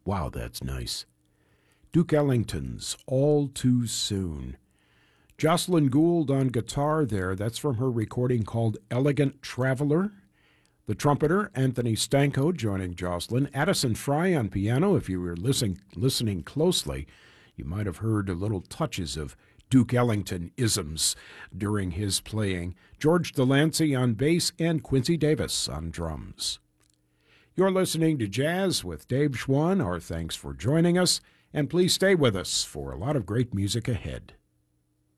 Wow, that's nice. Duke Ellington's All Too Soon. Jocelyn Gould on guitar there. That's from her recording called Elegant Traveler. The trumpeter, Anthony Stanko, joining Jocelyn. Addison Fry on piano. If you were listening closely, you might have heard little touches of Duke Ellington isms during his playing. George Delancey on bass and Quincy Davis on drums. You're listening to Jazz with Dave Schwann. Our thanks for joining us, and please stay with us for a lot of great music ahead.